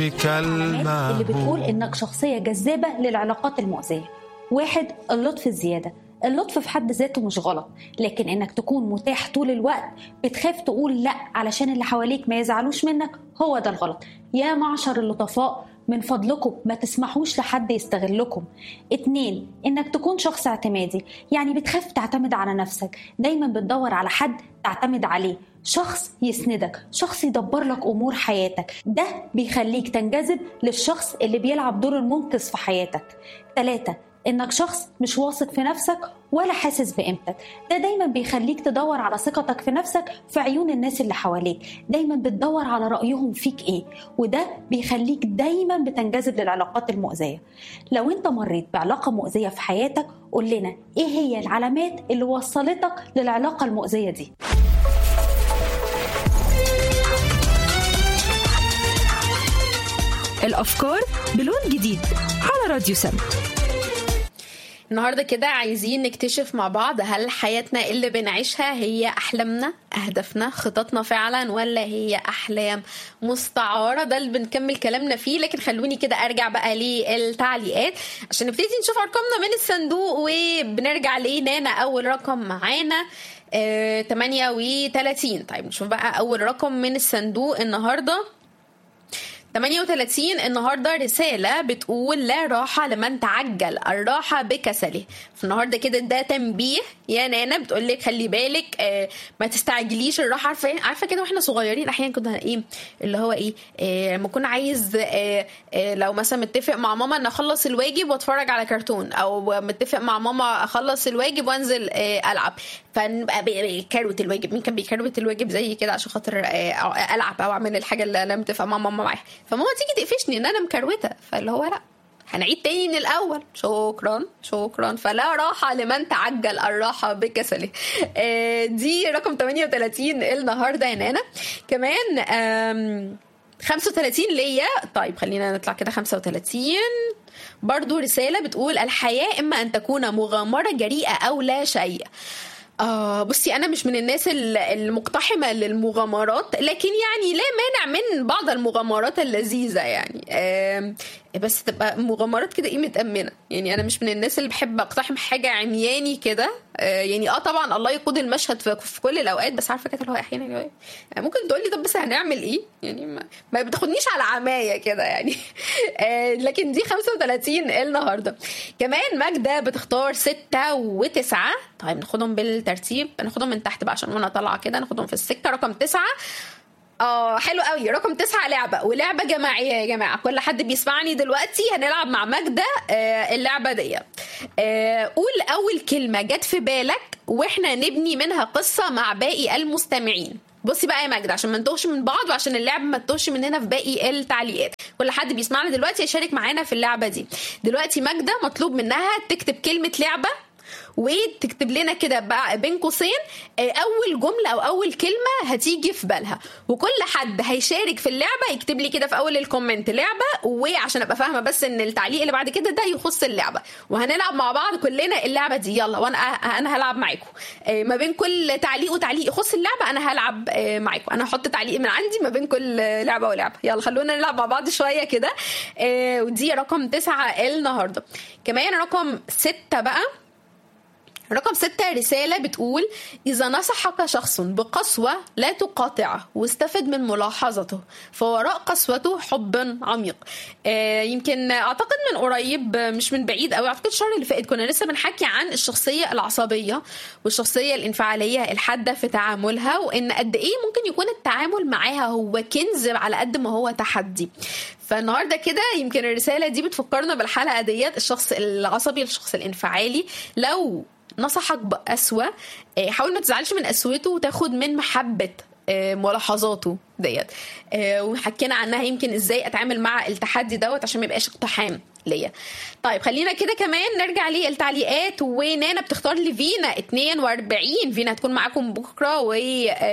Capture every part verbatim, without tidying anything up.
العلامات اللي بتقول إنك شخصية جذابة للعلاقات المؤذية. واحد، اللطف الزيادة. اللطف في حد ذاته مش غلط، لكن إنك تكون متاح طول الوقت بتخاف تقول لأ علشان اللي حواليك ما يزعلوش منك، هو ده الغلط. يا معشر اللطفاء، من فضلكم ما تسمحوش لحد يستغلكم. اتنين، انك تكون شخص اعتمادي، يعني بتخاف تعتمد على نفسك، دايما بتدور على حد تعتمد عليه، شخص يسندك، شخص يدبر لك امور حياتك. ده بيخليك تنجذب للشخص اللي بيلعب دور المنقذ في حياتك. تلاتة، انك شخص مش واثق في نفسك ولا حاسس بقيمتك، ده دايما بيخليك تدور على ثقتك في نفسك في عيون الناس اللي حواليك، دايما بتدور على رأيهم فيك ايه، وده بيخليك دايما بتنجذب للعلاقات المؤذية. لو انت مريت بعلاقة مؤذية في حياتك، قول لنا ايه هي العلامات اللي وصلتك للعلاقة المؤذية دي. الأفكار بلون جديد على راديو سم. النهاردة كده عايزين نكتشف مع بعض، هل حياتنا اللي بنعيشها هي أحلامنا، أهدافنا، خططنا فعلا، ولا هي أحلام مستعارة؟ ده اللي بنكمل كلامنا فيه. لكن خلوني كده أرجع بقى للتعليقات عشان نبتدي نشوف أرقامنا من الصندوق. وبنرجع لنانا، أول رقم معانا آه ثمانية وثلاثين. طيب نشوف بقى أول رقم من الصندوق النهاردة ثمانية وثلاثين. النهاردة رسالة بتقول لا راحة لمن تعجل، الراحة بكسله. في النهاردة كده ده تنبيه يا نانا، بتقول لك خلي بالك آه ما تستعجليش الراحة. عارفة عارفة كده واحنا صغيرين احيانا كنا ايه اللي هو ايه آه ما كنا عايز آه آه لو مثلا متفق مع ماما ان اخلص الواجب واتفرج على كرتون، او متفق مع ماما اخلص الواجب وانزل آه العب، فنبقى بكروت الواجب. مين كان بيكروت الواجب زي كده عشان خاطر آه العب او اعمل الحاجة اللي انا متفق مع ماما معاها، فماما تيجي تقفشني ان انا مكروته، فاللي هو لا هنعيد تاني من الاول، شكرا شكرا. فلا راحه لمن تعجل، الراحه بكسله. آه دي رقم ثمانية وثلاثين النهارده يا نانا. كمان آم خمسة وثلاثين ليا. طيب خلينا نطلع كده خمسة وثلاثين برضو رساله بتقول الحياه اما ان تكون مغامره جريئه او لا شيء. آه بصي أنا مش من الناس المقتحمة للمغامرات، لكن يعني لا مانع من بعض المغامرات اللذيذة يعني، آه بس تبقى مغامرات كده ايه متأمنة. يعني أنا مش من الناس اللي بحب أقتحم حاجة عمياني كده، آه يعني اه طبعا الله يقود المشهد في, في كل الأوقات، بس عارفة كده اللي هو أحيانا يعني ممكن تقولي طب بس هنعمل ايه يعني، ما, ما بتاخدنيش على عماية كده يعني. آه لكن دي خمسة وثلاثين النهاردة. كمان ماجدة بتختار ستة وتسعة. طيب ناخدهم بالترتيب، ناخدهم من تحت بقى عشان وانا طالعة كده، ناخدهم في السكة. رقم تسعة اه حلو قوي. رقم تسعة لعبة، ولعبة جماعية يا جماعة. كل حد بيسمعني دلوقتي هنلعب مع ماجدة آه اللعبة دي. آه قول أول كلمة جت في بالك واحنا نبني منها قصة مع باقي المستمعين. بصي بقى يا ماجدة عشان ما نتوهش من بعض وعشان اللعبة ما تتوهش مننا في باقي التعليقات، كل حد بيسمعنا دلوقتي يشارك معانا في اللعبة دي. دلوقتي ماجدة مطلوب منها تكتب كلمة لعبة وتكتب لنا كده بقى بين قوسين اول جمله او اول كلمه هتيجي في بالها، وكل حد هيشارك في اللعبه يكتب لي كده في اول الكومنت لعبه، وعشان ابقى فاهمه بس ان التعليق اللي بعد كده ده يخص اللعبه، وهنلعب مع بعض كلنا اللعبه دي. يلا وانا انا هلعب معاكم ما بين كل تعليق وتعليق يخص اللعبه، انا هلعب معاكم، انا هحط تعليق من عندي ما بين كل لعبه ولعبه. يلا خلونا نلعب مع بعض شويه كده. ودي رقم تسعة النهارده. كمان رقم ستة بقى. رقم ستة رسالة بتقول إذا نصحك شخص بقسوة لا تقاطعه واستفد من ملاحظته، فوراء قسوته حب عميق. آه يمكن أعتقد من قريب مش من بعيد أو أعتقد الشهر اللي فات كنا لسه بنحكي عن الشخصية العصبية والشخصية الانفعالية الحادة في تعاملها، وإن قد إيه ممكن يكون التعامل معاها هو كنز على قد ما هو تحدي. فالنهاردة كده يمكن الرسالة دي بتفكرنا بالحلقة ديت، الشخص العصبي الشخص الانفعالي لو نصحك بقسوة حاول ما تزعلش من قسوته وتاخد من محبة ملاحظاته ديت، وحكينا عنها يمكن ازاي اتعامل مع التحدي دوت عشان ما يبقاش اقتحام ليا. طيب خلينا كده كمان نرجع للتعليقات، ونانا بتختار لي فينا اتنين واربعين. فينا هتكون معاكم بكره، و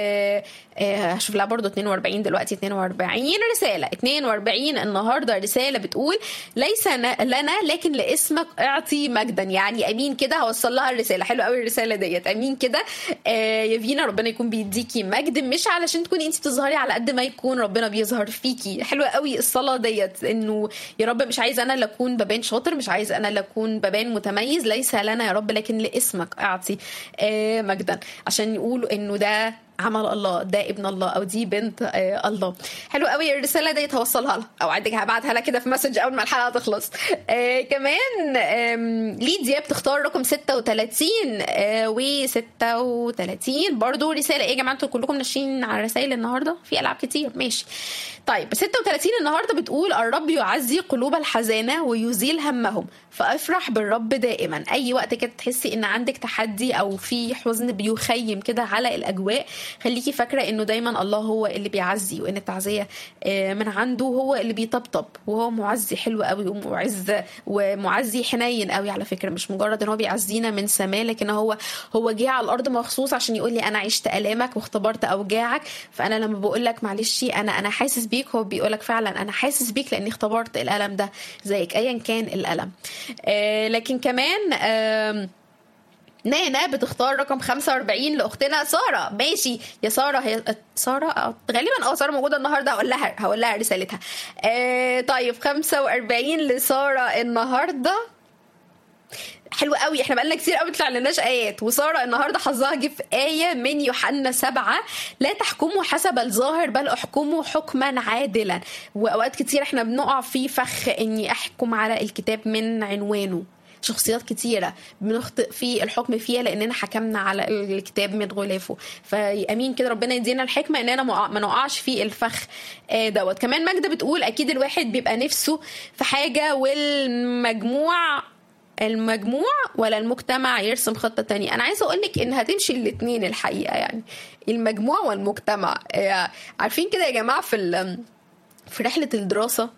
هشوف لها برضو اتنين واربعين دلوقتي. اتنين واربعين رسالة اتنين واربعين النهاردة رسالة بتقول ليس لنا لكن لاسمك اعطي مجدا. يعني امين كده هوصل لها الرسالة. حلو قوي الرسالة ديت، امين كده آه يا فينا، ربنا يكون بيديكي مجد، مش علشان تكوني انت تظهري على قد ما يكون ربنا بيظهر فيكي. حلوة قوي الصلاة ديت، انه يا رب مش عايز انا اللي اكون ببان شاطر، مش عايز انا اللي اكون ببان متميز، ليس لنا يا رب لكن لاسمك اعطي آه مجدا، عشان يقولوا انه ده عمل الله، ده ابن الله، او دي بنت آه الله. حلو قوي الرساله دي توصلها لها، او عندك هبعتها لها كده في مسج اول ما الحلقه تخلص. آه كمان آه ليديا بتختار رقم ستة وثلاثين آه و ستة وثلاثين برضو رساله. ايه يا جماعه انتوا كلكم ناشين على رسائل النهارده؟ في العاب كتير ماشي. طيب ستة وثلاثين النهارده بتقول الرب يعزي قلوب الحزانه ويزيل همهم فافرح بالرب دائما. اي وقت كده تحسي ان عندك تحدي او في حزن بيخيم كده على الاجواء، خليكي فاكره انه دايما الله هو اللي بيعزي، وان التعزيه من عنده، هو اللي بيطبطب، وهو معزي حلو قوي ومعز ومعزي حنين قوي على فكره. مش مجرد ان هو بيعزينا من سماه، لكن هو هو جه على الارض مخصوص عشان يقول لي انا عشت الامك واختبرت اوجاعك، فانا لما بقول لك معلش انا انا حاسس بيك، هو بيقول لك فعلا انا حاسس بيك لاني اختبرت الالم ده زيك ايا كان الالم. آه لكن كمان آه نانا بتختار رقم خمسة وأربعين لاختنا ساره. ماشي يا ساره، هي ساره غالبا اه ساره موجوده النهارده، هقول لها هقول لها رسالتها. آه طيب خمسة وأربعين لساره النهارده. حلو قوي، احنا بقالنا كتير قوي طلع لناش ايات، وساره النهارده حظها جه في ايه من يوحنا سبعة، لا تحكموا حسب الظاهر بل احكموا حكما عادلا. واوقات كتير احنا بنقع في فخ اني احكم على الكتاب من عنوانه. شخصيات كتيرة بنخطئ في الحكم فيها لأننا حكمنا على الكتاب من غلافه. فأمين كده ربنا يدينا الحكمة أننا ما نقعش في الفخ دوت. كمان ماجدة بتقول أكيد الواحد بيبقى نفسه في حاجة والمجموع المجموع ولا المجتمع يرسم خطة تانية. أنا عايزة أقولك إن هتمشي الاتنين الحقيقة، يعني المجموع والمجتمع. عارفين كده يا جماعة في في رحلة الدراسة،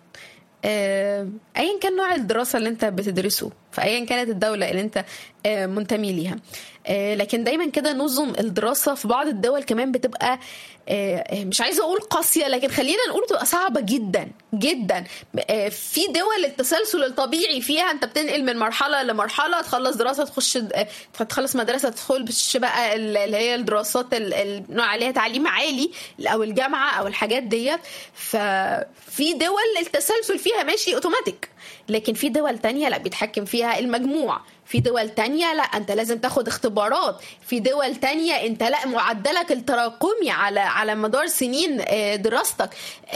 ايا كان نوع الدراسه اللي انت بتدرسه، فايا كانت الدوله اللي انت منتمي ليها، لكن دايما كده نظم الدراسه في بعض الدول كمان بتبقى مش عايزه اقول قاسيه، لكن خلينا نقول بتبقى صعبه جدا جدا. في دول التسلسل الطبيعي فيها انت بتنقل من مرحله لمرحله، تخلص دراسه تخش تخلص مدرسه تدخل بقى اللي هي الدراسات اللي عليها تعليم عالي او الجامعه او الحاجات ديت. ففي دول التسلسل فيها ماشي اوتوماتيك، لكن في دول تانية لا بيتحكم فيها المجموع، في دول تانية لا انت لازم تاخد اختبارات، في دول تانية انت لا معدلك التراكمي على على مدار سنين دراستك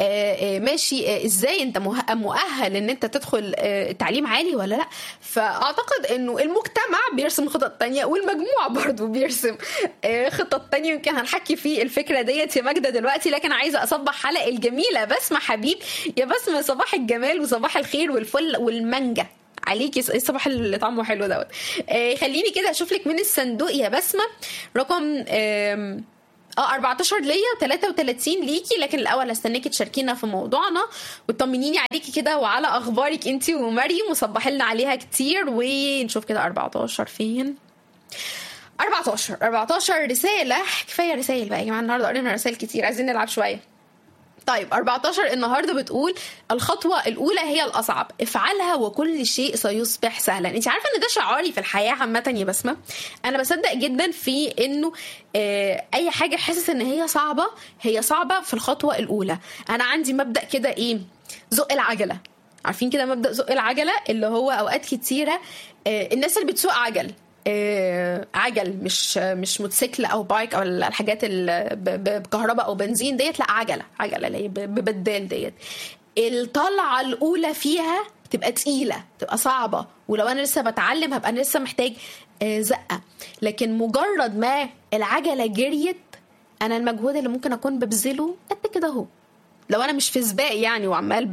ماشي ازاي انت مؤهل ان انت تدخل تعليم عالي ولا لا. فاعتقد انه المجتمع بيرسم خطط تانية والمجموع برضو بيرسم خطط تانية. يمكن هنحكي في الفكرة ديت يا ماجدة دلوقتي، لكن عايزة اصبح حلقة الجميلة بسمة حبيب. يا بسمة صباح الجمال وصباح الخير والفل والمانجا عليكي، الصباح اللي طعمه حلو دوت. آه خليني كده اشوف لك من الصندوق يا بسمه رقم اه أربعتاشر ليا وثلاثة وثلاثين ليكي، لكن الاول استناكي تشاركينا في موضوعنا وتطمنيني عليكي كده وعلى اخبارك انتي ومريم، وصبحي لنا عليها كتير. ونشوف كده أربعتاشر فين. أربعتاشر أربعتاشر رساله، كفايه رسائل بقى يا جماعه، النهارده قرينا رسائل كتير، عايزين نلعب شويه. طيب أربعتاشر النهارده بتقول الخطوه الاولى هي الاصعب، افعلها وكل شيء سيصبح سهلا. انت عارفه ان ده شعاري في الحياه عامه يا بسمه. انا بصدق جدا في انه آه اي حاجه حاسس ان هي صعبه هي صعبه في الخطوه الاولى. انا عندي مبدا كده ايه، زق العجله. عارفين كده مبدا زق العجله، اللي هو اوقات كتيره آه الناس اللي بتسوق عجل آه عجل مش مش موتوسيكل او بايك او الحاجات بكهرباء او بنزين ديت، لا عجله عجله اللي هي ببدال ديت. الطلعه الاولى فيها تبقى تقيله، تبقى صعبه، ولو انا لسه بتعلم هبقى انا لسه محتاج آه زقه. لكن مجرد ما العجله جريت، انا المجهود اللي ممكن اكون ببذله قد كده اهو، لو انا مش في سباق يعني وعمال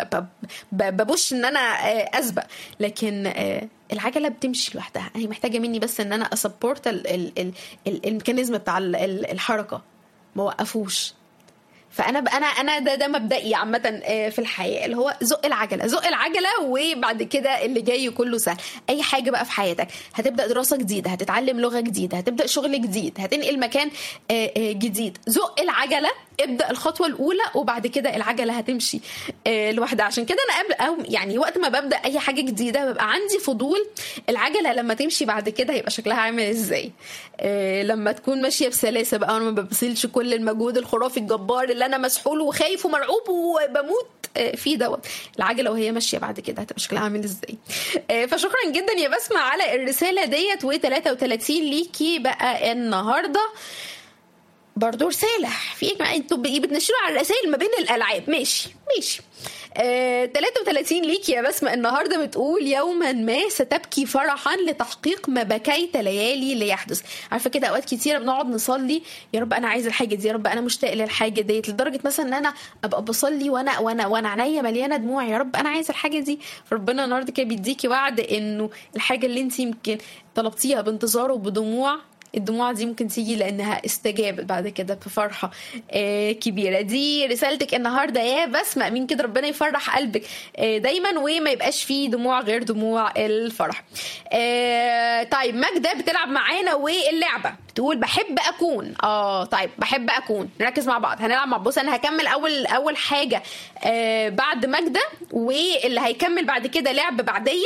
ببوش ان انا اسبق، لكن العجله بتمشي لوحدها. انا محتاجه مني بس ان انا اسبورت الميكانيزم بتاع الحركه، ما وقفوش. فانا انا انا ده ده مبدئي عامه في الحياه، اللي هو زق العجله زق العجله وبعد كده اللي جاي كله سهل. اي حاجه بقى في حياتك، هتبدا دراسه جديده، هتتعلم لغه جديده، هتبدا شغل جديد، هتنقل مكان جديد، زق العجله ابدأ الخطوة الأولى وبعد كده العجلة هتمشي آه لوحدها. عشان كده أنا قبل أو يعني وقت ما ببدأ أي حاجة جديدة ببقى عندي فضول العجلة لما تمشي بعد كده هيبقى شكلها عامل إزاي. آه لما تكون ماشية بسلاسة بقى وأنا ما ببذلش كل المجهود الخرافي الجبار اللي أنا مسحول وخايف ومرعوب وبموت آه فيه دوت، العجلة وهي ماشية بعد كده هتبقى شكلها عامل إزاي. آه فشكرا جدا يا بسمة على الرسالة ديت. وثلاثة وثلاثين ليكي بقى النهاردة برضو رسالة في ايه؟ انتوا بتنشروا على الرسائل ما بين الالعاب. ماشي ماشي. آه، ثلاثة وثلاثين ليك يا بسمة النهاردة بتقول يوما ما ستبكي فرحا لتحقيق ما بكيت ليالي ليحدث. عارفة كده اوقات كتيرة بنقعد نصلي يا رب انا عايز الحاجة دي، يا رب انا مشتاق للحاجة ديت، لدرجة مثلا ان انا ابقى بصلي وانا وانا وانا عينيا مليانة دموع يا رب انا عايز الحاجة دي. فربنا النهاردة كده بيديكي وعد انه الحاجة اللي انت يمكن طلبتيها بانتظار وبدموع، الدموع دي ممكن تيجي لأنها استجابت بعد كده بفرحة آه كبيرة. دي رسالتك النهاردة يا بسمة. مين كده ربنا يفرح قلبك آه دايما وما يبقاش فيه دموع غير دموع الفرح. آه طيب ماجدة بتلعب معانا واللعبة بتقول بحب أكون. اه طيب بحب أكون، نركز مع بعض هنلعب مع بص أنا هكمل أول أول حاجة آه بعد ماجدة، واللي هيكمل بعد كده لعب بعدية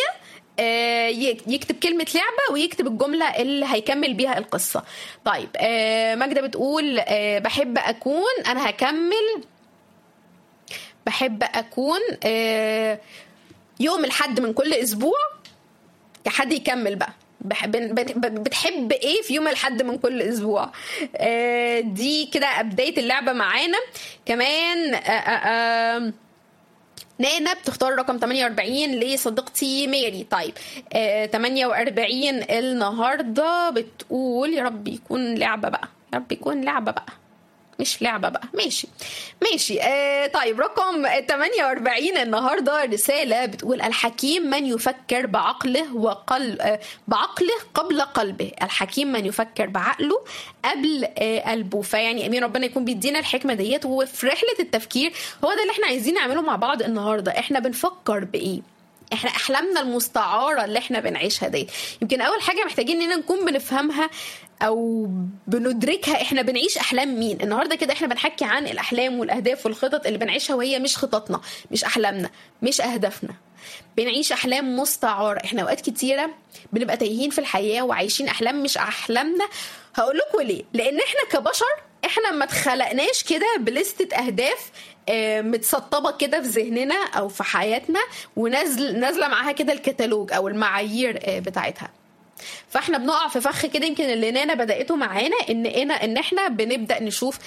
يكتب كلمة لعبة ويكتب الجملة اللي هيكمل بيها القصة. طيب ماجدة بتقول بحب أكون، أنا هكمل بحب أكون يوم الحد من كل أسبوع. كحد يكمل بقى بتحب ايه في يوم الحد من كل اسبوع. دي كده بداية اللعبة معانا. كمان آآ آآ نانا بتختار رقم ثمانية وأربعين لصديقتي ميري. طيب آه ثمانية وأربعين النهارده بتقول يا رب يكون لعبة بقى، يا رب يكون لعبة بقى مش لعبة بقى. ماشي ماشي. آه طيب رقم ثمانية وأربعين النهاردة رسالة بتقول الحكيم من يفكر بعقله وقلب آه بعقله قبل قلبه. الحكيم من يفكر بعقله قبل آه قلبه. فيعني امين ربنا يكون بيدينا الحكمة ديت. وفي رحلة التفكير هو ده اللي احنا عايزين نعمله مع بعض النهاردة. احنا بنفكر بايه؟ احنا احلامنا المستعارة اللي احنا بنعيشها دي يمكن اول حاجة محتاجين اننا نكون بنفهمها او بندركها. احنا بنعيش احلام مين النهارده كده؟ احنا بنحكي عن الاحلام والاهداف والخطط اللي بنعيشها وهي مش خططنا مش احلامنا مش اهدافنا. بنعيش احلام مستعارة. احنا اوقات كتيرة بنبقى تايهين في الحياة وعايشين احلام مش احلامنا. هقول لكم ليه. لان احنا كبشر احنا ما اتخلقناش كده بلستة اهداف متسطبة كده في ذهننا او في حياتنا ونازل نازله معاها كده الكتالوج او المعايير بتاعتها. فاحنا بنقع في فخ كده يمكن اللي نانا بدأته معانا ان انا ان احنا بنبدأ نشوف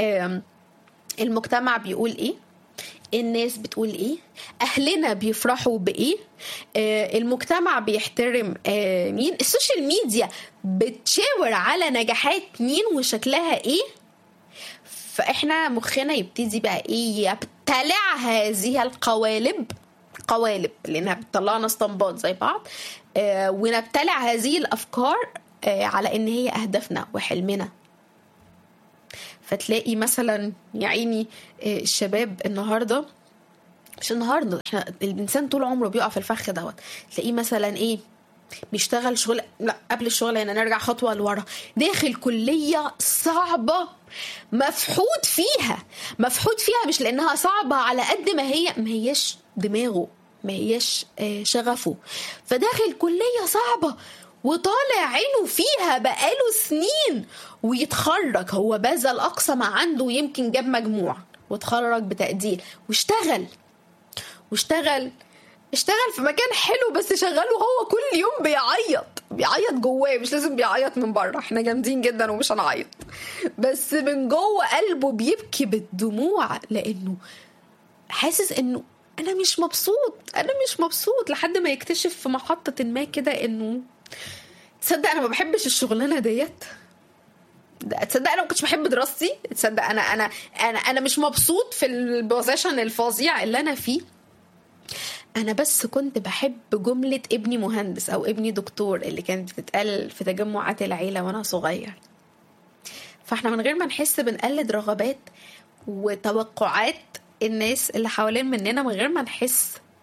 المجتمع بيقول ايه، الناس بتقول ايه، اهلنا بيفرحوا بايه، المجتمع بيحترم مين، السوشيال ميديا بتشاور على نجاحات مين وشكلها ايه. فاحنا مخنا يبتدي بقى ايه، يبتلع هذه القوالب قوالب لانها بتطلعنا اسطمبات زي بعض آه ونبتلع هذه الافكار آه على ان هي اهدافنا وحلمنا. فتلاقي مثلا يعيني آه الشباب النهارده مش النهارده احنا الانسان طول عمره بيقع في الفخ دوت. تلاقيه مثلا ايه بيشتغل شغل، لا قبل الشغل هنا نرجع خطوه لورا، داخل كليه صعبه مفحوط فيها مفحوط فيها مش لانها صعبه على قد ما هي ما هيش دماغه ما هيش شغفه. فداخل كلية صعبة وطالع عينه فيها بقاله سنين ويتخرج. هو بذل أقصى ما عنده ويمكن جاب مجموع وتخرج بتقدير واشتغل واشتغل اشتغل في مكان حلو بس شغله هو كل يوم بيعيط بيعيط جواه. مش لازم بيعيط من بره، احنا جامدين جدا ومش هنعيط، بس من جوه قلبه بيبكي بالدموع لأنه حاسس انه انا مش مبسوط انا مش مبسوط لحد ما يكتشف في محطة ما كده انه تصدق انا ما بحبش الشغلانة ديت، تصدق انا ما كنتش بحب دراستي، تصدق انا انا انا انا مش مبسوط في البوزيشن الفظيع اللي انا فيه، انا بس كنت بحب جملة ابني مهندس او ابني دكتور اللي كانت بتتقال في تجمعات العيلة وانا صغير. فاحنا من غير ما نحس بنقلد رغبات وتوقعات الناس اللي حوالين مننا من غير ما نحس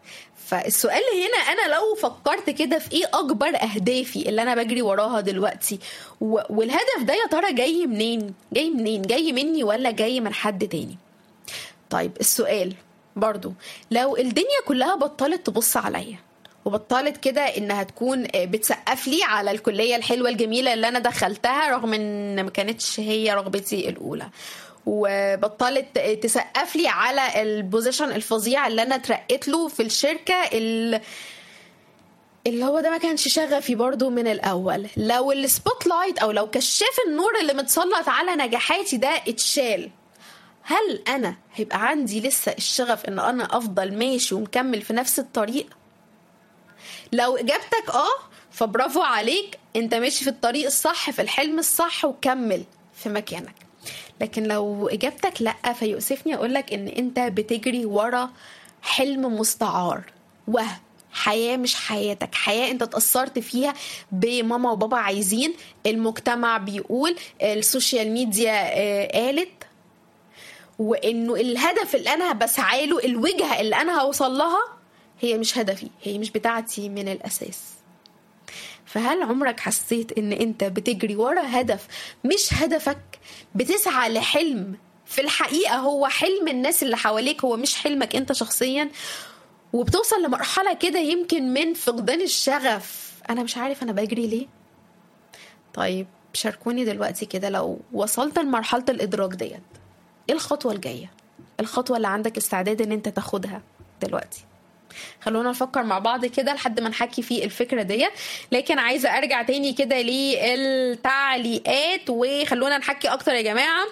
فالسؤال هنا انا لو فكرت كده في ايه اكبر اهدافي اللي انا بجري وراها دلوقتي، والهدف ده يا ترى جاي منين؟ جاي منين؟ جاي مني ولا جاي من حد تاني؟ طيب السؤال برضو، لو الدنيا كلها بطلت تبص عليا وبطلت كده انها تكون بتسقف لي على الكلية الحلوة الجميلة اللي انا دخلتها رغم ان ما كانتش هي رغبتي الاولى، وبطلت تسقف لي على البوزيشن الفظيع اللي انا اترقيت له في الشركة اللي هو ده ما كانش شغفي برضو من الاول، لو السبوت لايت او لو كشاف النور اللي متسلط على نجاحاتي ده اتشال، هل انا هيبقى عندي لسه الشغف ان انا افضل ماشي ومكمل في نفس الطريق؟ لو اجابتك اه فبرافو عليك، انت ماشي في الطريق الصح في الحلم الصح وكمل في مكانك. لكن لو اجابتك لا فيؤسفني اقولك ان انت بتجري ورا حلم مستعار، وهم حياة مش حياتك، حياة انت تأثرت فيها بماما وبابا عايزين، المجتمع بيقول، السوشيال ميديا قالت، وانه الهدف اللي انا بسعى له، الوجهة اللي انا هوصل لها هي مش هدفي، هي مش بتاعتي من الاساس. فهل عمرك حسيت ان انت بتجري ورا هدف مش هدفك؟ بتسعى لحلم في الحقيقة هو حلم الناس اللي حواليك، هو مش حلمك انت شخصيا، وبتوصل لمرحلة كده يمكن من فقدان الشغف، انا مش عارف انا بجري ليه. طيب شاركوني دلوقتي كده لو وصلت لمرحلة الادراك ديت، ايه الخطوة الجاية؟ الخطوة اللي عندك استعداد ان انت تاخدها دلوقتي؟ خلونا نفكر مع بعض كده لحد ما نحكي في الفكرة دي. لكن عايزة ارجع تاني كده للتعليقات وخلونا نحكي اكتر يا جماعة،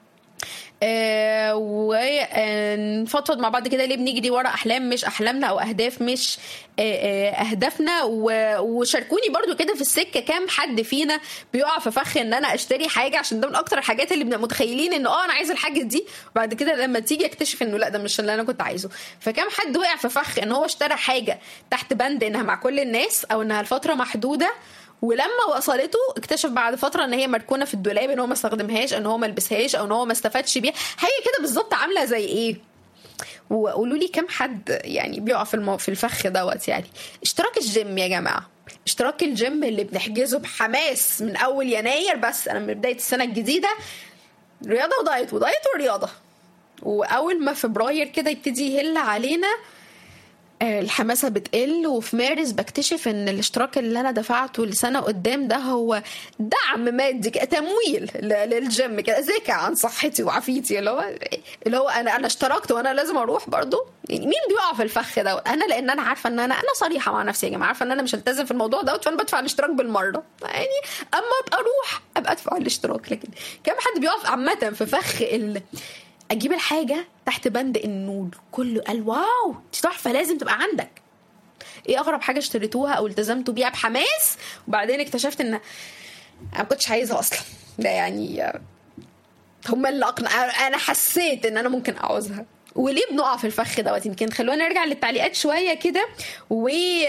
آه ونفضفض مع بعض كده ليه بنجري ورا احلام مش احلامنا او اهداف مش آه اهدافنا. وشاركوني برضو كده في السكه كام حد فينا بيقع في فخ ان انا اشتري حاجه، عشان ده من اكتر الحاجات اللي بنبقى متخيلين انه اه انا عايز الحاجه دي، وبعد كده لما تيجي اكتشف انه لا ده مش اللي انا كنت عايزه. فكام حد وقع في فخ ان هو اشترى حاجه تحت بند انها مع كل الناس او انها لفتره محدوده، ولما وصلته اكتشف بعد فتره ان هي مركونه في الدولاب، ان هو ما استخدمهاش، ان هو ما لبسهاش، او ان هو ما استفادش بيها. هي كده بالظبط عامله زي ايه؟ وقولوا لي كم حد يعني بيقع في المو... في الفخ دوت. يعني اشتراك الجيم يا جماعه، اشتراك الجيم اللي بنحجزه بحماس من اول يناير، بس انا من بدايه السنه الجديده رياضه ودايت ودايت ورياضه، واول ما فبراير كده يبتدي يهل علينا الحماسة بتقل، وفي مارس بكتشف ان الاشتراك اللي انا دفعته لسنة قدام ده هو دعم مادي، تمويل للجيم كده، زكاة عن صحتي وعافيتي، اللي هو اللي هو انا انا اشتركت وانا لازم اروح برضو. يعني مين بيقع في الفخ ده؟ انا، لان انا عارفة ان انا انا صريحة مع نفسي يا جماعة، عارفة ان انا مش هلتزم في الموضوع ده، فانا بدفع الاشتراك بالمرة، يعني اما ابقى اروح ابقى ادفع الاشتراك. لكن كم حد بيقف عامة في فخ ال اجيب الحاجه تحت بند انه كله قال واو دي تحفه لازم تبقى عندك. ايه اغرب حاجه اشتريتوها او التزمتوا بيها بحماس وبعدين اكتشفت ان انا ما كنتش عايزها اصلا؟ ده يعني هم اللي اقنع، انا حسيت ان انا ممكن اعوزها. وليه بنقع في الفخ دوت؟ يمكن خلونا نرجع للتعليقات شويه كده، و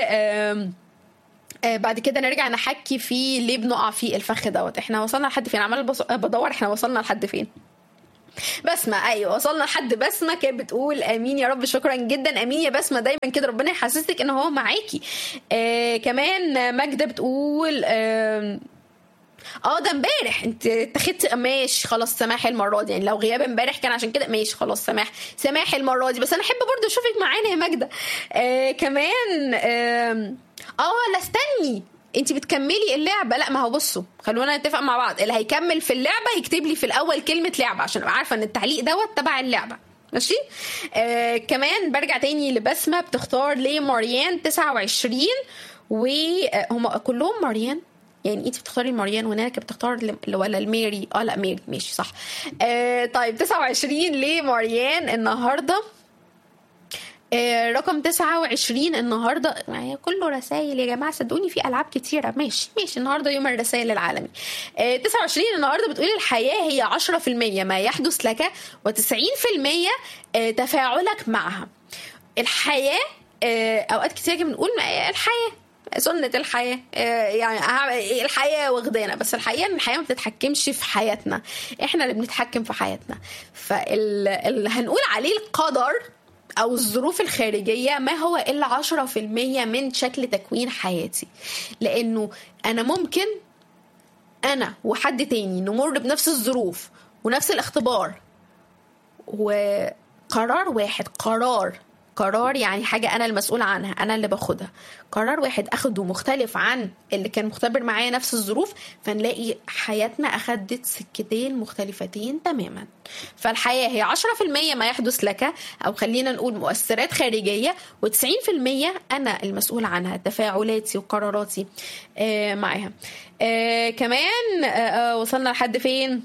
بعد كده نرجع نحكي في ليه بنقع في الفخ دوت. احنا وصلنا لحد فين؟ عمال بدور احنا وصلنا لحد فين. بسمة، ايوه وصلنا لحد بسمة كانت بتقول امين يا رب. شكرا جدا، امين يا بسمة، دايما كده ربنا يحسسك ان هو معاكي. آه كمان ماجدة بتقول اه اه ده امبارح انت اتخذت، ماشي خلاص سماح المره دي، يعني لو غياب امبارح كان عشان كده ماشي خلاص سماح سماح المره دي، بس انا احب برضو اشوفك معانا يا ماجدة. آه كمان اه, آه لا استني، انت بتكملي اللعبه؟ لا ما هو بصوا خلونا نتفق مع بعض، اللي هيكمل في اللعبه يكتب لي في الاول كلمه لعبه عشان ابقى عارفه ان التعليق دوت تبع اللعبه، ماشي؟ آه كمان برجع تاني لبسمه بتختار ليه مريان تسعة وعشرين، وهم كلهم مريان، يعني انت بتختاري مريان وناك بتختار ولا الميري؟ اه لا ميري، ماشي صح. آه طيب تسعة وعشرين ليه مريان النهارده. آه رقم تسعة وعشرين النهارده كله رسائل يا جماعه، صدقوني في العاب كتيره، ماشي ماشي النهارده يوم الرسائل العالمي. آه تسعة وعشرين النهارده بتقولي الحياه هي عشرة في المية ما يحدث لك وتسعين في المية آه تفاعلك معها. الحياه آه اوقات كتير بنقول الحياه سنة الحياة، يعني الحياة واخدانا، بس الحقيقة ان الحياة ما بتتحكمش في حياتنا، احنا اللي بنتحكم في حياتنا. فاللي هنقول عليه القدر او الظروف الخارجيه ما هو الا عشرة في المية من شكل تكوين حياتي. لانه انا ممكن انا وحد تاني نمر بنفس الظروف ونفس الاختبار، وقرار واحد قرار قرار يعني حاجة أنا المسؤول عنها، أنا اللي باخدها، قرار واحد أخده مختلف عن اللي كان مختبر معايا نفس الظروف، فنلاقي حياتنا أخدت سكتين مختلفتين تماما. فالحياة هي عشرة في المية ما يحدث لك، أو خلينا نقول مؤثرات خارجية، وتسعين في المية أنا المسؤول عنها، تفاعلاتي وقراراتي آه معها. آه كمان آه وصلنا لحد فين؟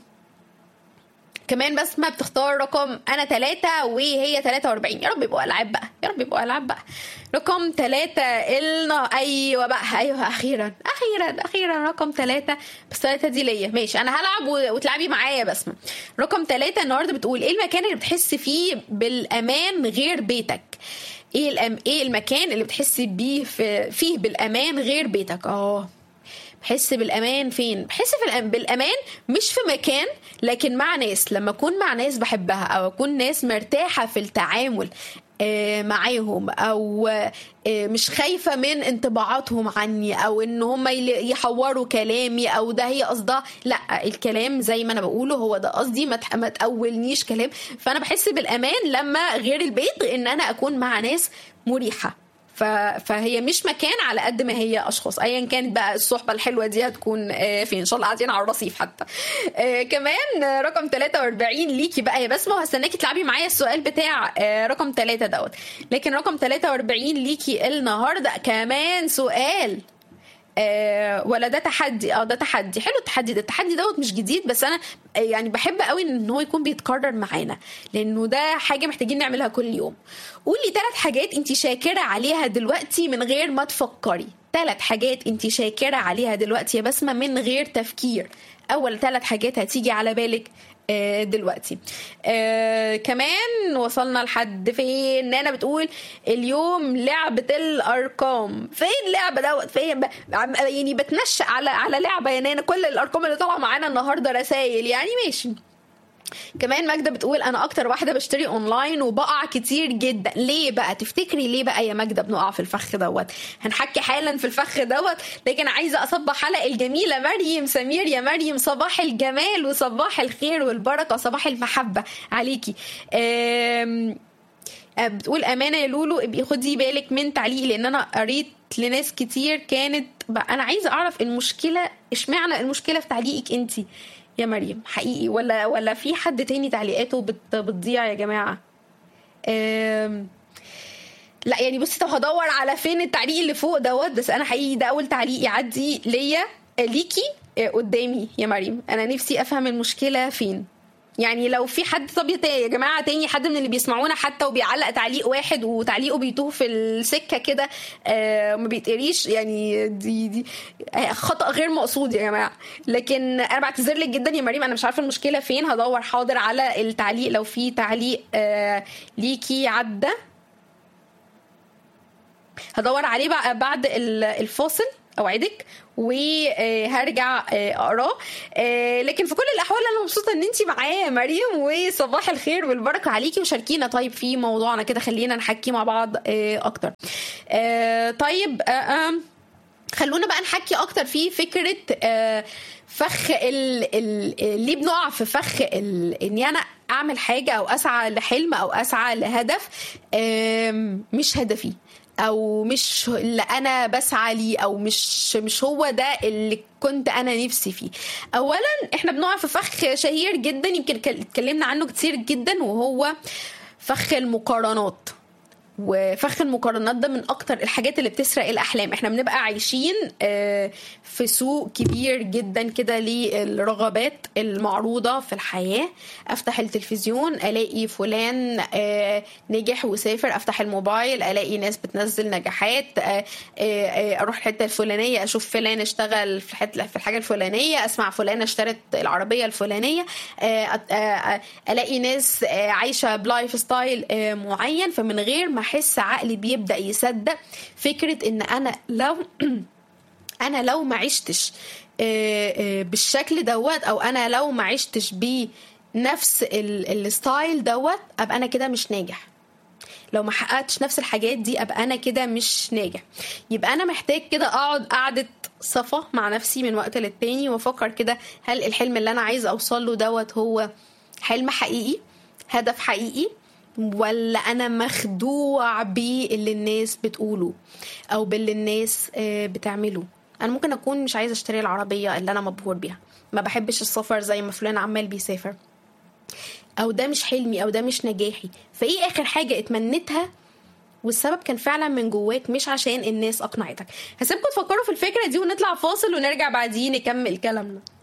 كمان بسمة بتختار رقم أنا تلاتة وهي تلاتة واربعين. يا رب يبقوا ألعاب بقى، يا رب يبقوا ألعاب بقى. رقم تلاتة إلنا، أيوة بقى، أيوة أخيرا أخيرا أخيرا رقم تلاتة. بس تلاتة دي ليا، ماشي أنا هلعب وتلعبي معايا بسمة. رقم تلاتة النهاردة بتقول إيه المكان اللي بتحس فيه بالأمان غير بيتك؟ إيه الأم... إيه المكان اللي بتحس بيه في... فيه بالأمان غير بيتك؟ آه بحس بالأمان فين؟ بحس في الأم... بالأمان مش في مكان، لكن مع ناس. لما أكون مع ناس بحبها، أو أكون ناس مرتاحة في التعامل آه معاهم، أو آه مش خايفة من انطباعاتهم عني، أو إن هم يحوروا كلامي، أو ده هي قصدها، لا الكلام زي ما أنا بقوله هو ده قصدي، ما ما تأولنيش كلام. فأنا بحس بالأمان لما غير البيت إن أنا أكون مع ناس مريحة. فهي مش مكان على قد ما هي اشخاص، ايا كانت بقى الصحبه الحلوه دي هتكون فين، ان شاء الله قاعدين على الرصيف حتى. كمان رقم تلاتة واربعين ليكي بقى يا بسمه، وهستناكي تلعبي معايا السؤال بتاع رقم تلاتة دوت. لكن رقم تلاتة واربعين ليكي النهارده كمان سؤال، آه ولا ده تحدي؟ اه ده تحدي. حلو التحدي ده، التحدي دوت مش جديد، بس انا يعني بحب قوي ان هو يكون بيتكرر معانا، لانه ده حاجه محتاجين نعملها كل يوم. قولي ثلاث حاجات انت شاكره عليها دلوقتي من غير ما تفكري. ثلاث حاجات انت شاكره عليها دلوقتي يا بسمه من غير تفكير. اول ثلاث حاجات هتيجي على بالك دلوقتي. آه كمان وصلنا لحد فين؟ نانا بتقول اليوم لعبة الأرقام. فين لعبة دوت؟ فين يعني بتنشأ على على لعبة يا نانا؟ كل الأرقام اللي طالعة معانا النهاردة رسائل يعني، ماشي. كمان ماجدة بتقول أنا أكتر واحدة بشتري أونلاين وبقع كتير جدا. ليه بقى؟ تفتكري ليه بقى يا ماجدة بنقع في الفخ دوت؟ هنحكي حالا في الفخ دوت، لكن عايزة أصبح حلقة الجميلة مريم سمير. يا مريم صباح الجمال وصباح الخير والبركة وصباح المحبة عليكي. أم... بتقول أمانة يا لولو ابقي خدي بالك من تعليقي، لأن أنا قريت لناس كتير كانت بقى. أنا عايزة أعرف المشكلة اشمعنى المشكلة في تعليقك أنتي يا مريم حقيقي، ولا ولا في حد تاني تعليقاته بت بتضيع يا جماعه؟ أم... لا يعني بصي، طب هدور على فين التعليق اللي فوق دوت. بس انا حقيقي ده اول تعليق يعدي ليا ليكي قدامي يا مريم. انا نفسي افهم المشكله فين. يعني لو في حد طب يا جماعه تاني، حد من اللي بيسمعونا حتى وبيعلق تعليق واحد وتعليقه بيتوه في السكه كده، آه ما بيتقريش، يعني دي دي خطا غير مقصود يا جماعه. لكن انا بعتذر لك جدا يا مريم، انا مش عارفه المشكله فين. هدور حاضر على التعليق لو في تعليق آه ليكي عدى، هدور عليه بقى بعد الفاصل اوعدك وهرجع اقراه. لكن في كل الاحوال انا مبسوطه ان انتي معايا يا مريم، وصباح الخير والبركه عليكي. وشاركينا طيب في موضوعنا كده، خلينا نحكي مع بعض اكتر. طيب خلونا بقى نحكي اكتر في فكره فخ ال ال ليه بنقع في فخ اني انا اعمل حاجه او اسعى لحلم او اسعى لهدف مش هدفي، او مش اللي انا بسعى ليه، او مش مش هو ده اللي كنت انا نفسي فيه. اولا احنا بنقع في فخ شهير جدا يمكن اتكلمنا عنه كتير جدا، وهو فخ المقارنات. وفخ المقارنات ده من اكتر الحاجات اللي بتسرق الاحلام. احنا بنبقى عايشين في سوق كبير جدا كده للرغبات المعروضة في الحياة. افتح التلفزيون الاقي فلان نجح وسافر، افتح الموبايل الاقي ناس بتنزل نجاحات، اروح الحتة الفلانية اشوف فلان اشتغل في الحتة في الحاجة الفلانية، اسمع فلان اشترت العربية الفلانية، الاقي ناس عايشة بلايف ستايل معين. فمن غير ما احس عقلي بيبدأ يصدق فكرة ان انا لو انا لو ما عشتش بالشكل دوت، او انا لو ما عشتش بنفس الستايل دوت، ابقى انا كده مش ناجح. لو ما حققتش نفس الحاجات دي ابقى انا كده مش ناجح. يبقى انا محتاج كده اقعد قعدة صفا مع نفسي من وقت للتاني وافكر كده هل الحلم اللي انا عايز اوصل له دوت هو حلم حقيقي، هدف حقيقي، ولا انا مخدوع باللي الناس بتقوله او باللي الناس بتعمله. انا ممكن اكون مش عايزه اشتري العربيه اللي انا مبهور بيها، ما بحبش السفر زي ما فلان عمال بيسافر، او ده مش حلمي، او ده مش نجاحي. فايه اخر حاجه اتمنيتها والسبب كان فعلا من جواك مش عشان الناس اقنعتك؟ هسيبكم تفكروا في الفكره دي ونطلع فاصل ونرجع بعدين نكمل كلامنا.